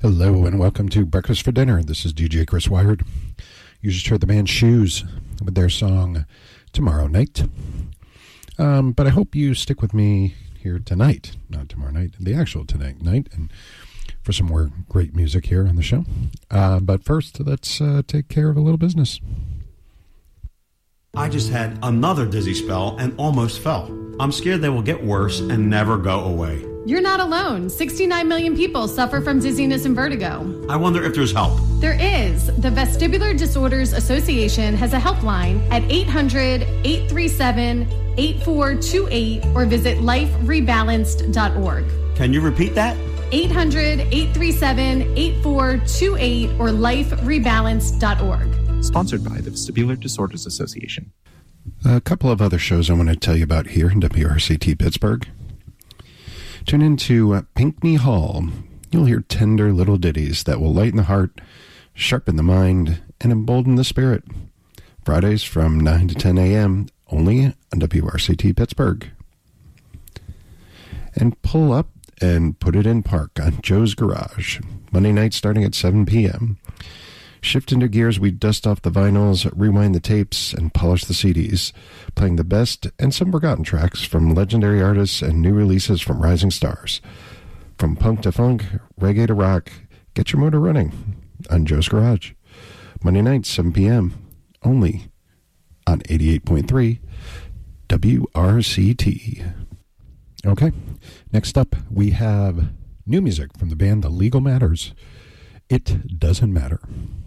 Hello and welcome to Breakfast for Dinner. This is DJ Chris Wired. You just heard the band Shoes with their song Tomorrow Night. But I hope you stick with me here tonight, not tomorrow night, the actual tonight night, and for some more great music here on the show. But first, let's take care of a little business. I just had another dizzy spell and almost fell. I'm scared they will get worse and never go away. You're not alone. 69 million people suffer from dizziness and vertigo. I wonder if there's help. There is. The Vestibular Disorders Association has a helpline at 800-837-8428 or visit liferebalanced.org. Can you repeat that? 800-837-8428 or liferebalanced.org. Sponsored by the Vestibular Disorders Association. A couple of other shows I want to tell you about here in WRCT Pittsburgh. Tune into Pinckney Hall. You'll hear tender little ditties that will lighten the heart, sharpen the mind, and embolden the spirit. Fridays from 9 to 10 a.m. only on WRCT Pittsburgh. And pull up and put it in park on Joe's Garage. Monday night starting at 7 p.m. Shift into gears, we dust off the vinyls, rewind the tapes, and polish the CDs, playing the best and some forgotten tracks from legendary artists and new releases from rising stars. From punk to funk, reggae to rock, get your motor running on Joe's Garage. Monday night, 7 p.m., only on 88.3 WRCT. Okay, next up, we have new music from the band The Legal Matters. It Doesn't Matter.